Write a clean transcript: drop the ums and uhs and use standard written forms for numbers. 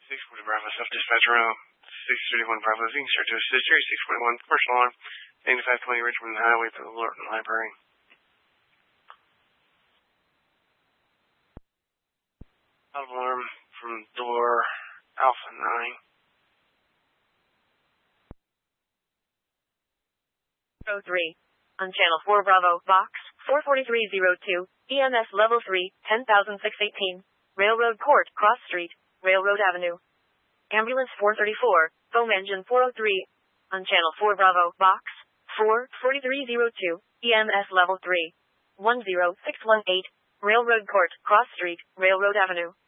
640 Bravo, self-dispatch around 631 Bravo, being started to assist Area 641, commercial alarm, 8520 Richmond Highway for the Lorton Library. Alarm from door Alpha 9. 03. On Channel 4 Bravo, Box 44302, EMS Level 3, 10,618, Railroad Court, Cross Street, Railroad Avenue. Ambulance 434, foam engine 403. On Channel 4 Bravo, Box 44302, EMS Level 3, 10618, Railroad Court, Cross Street, Railroad Avenue.